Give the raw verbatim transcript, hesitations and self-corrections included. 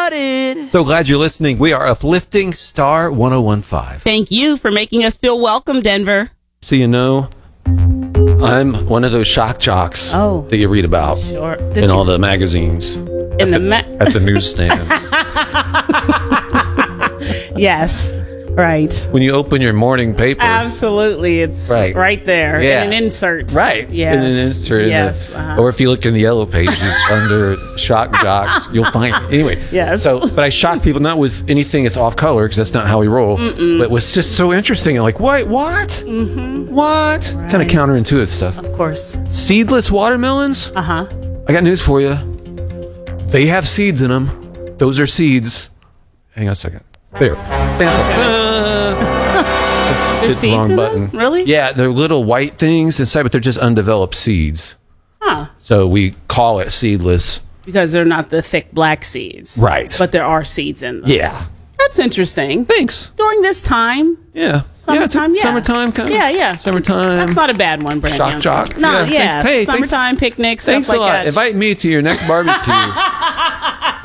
started. So glad you're listening. We are uplifting Star one oh one point five. Thank you for making us feel welcome, Denver. So you know, I'm one of those shock jocks Oh. that you read about Sure. Did in you- all the magazines In the, ma- at the newsstands. Yes. Right. When you open your morning paper. Absolutely. It's Right. right, there. Yeah. In an insert. Right. Yes. And then insert in Yes. the- uh-huh. Or if you look in the yellow pages under shock jocks, you'll find it. Anyway. Yes. So, but I shock people not with anything that's off color because that's not how we roll. Mm-mm. But what's just so interesting. I'm like, what? What? Mm-hmm. What? Right. Kind of counterintuitive stuff. Of course. Seedless watermelons? Uh huh. I got news for you. They have seeds in them. Those are seeds. Hang on a second. There. Bam. There's Hit the wrong seeds in button. them? Really? Yeah, they're little white things inside, but they're just undeveloped seeds. Huh. So we call it seedless. Because they're not the thick black seeds. Right. But there are seeds in them. Yeah. That's interesting. Thanks. During this time. Yeah. Summertime, yeah. yeah. Summertime kind of. Yeah, yeah. Summertime. That's not a bad one, Brandon. Shock jock. No, Yeah, yeah. thanks. Hey, thanks. Summertime picnics, Thanks stuff a like lot. that. Invite me to your next barbecue.